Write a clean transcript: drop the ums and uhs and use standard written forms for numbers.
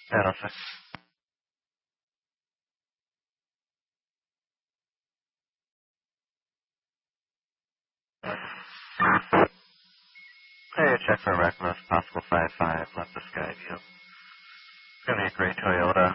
Analysis. Hey, check for Reckless, possible 5-5, let this guide you. It's going to be a great Toyota.